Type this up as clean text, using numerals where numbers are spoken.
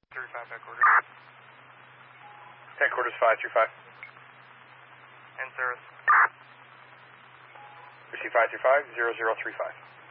35 headquarters. Headquarters 535. And service. Receive 535, 0035.